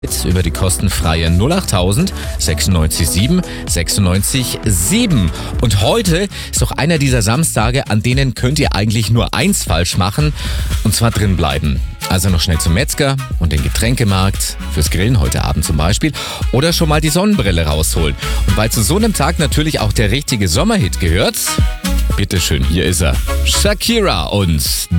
über die kostenfreie 08000 96 7 96 7. Und heute ist doch einer dieser Samstage, an denen könnt ihr eigentlich nur eins falsch machen, und zwar drin bleiben. Also noch schnell zum Metzger und den Getränkemarkt, fürs Grillen heute Abend zum Beispiel, oder schon mal die Sonnenbrille rausholen. Und weil zu so einem Tag natürlich auch der richtige Sommerhit gehört, bitteschön, hier ist er. Shakira und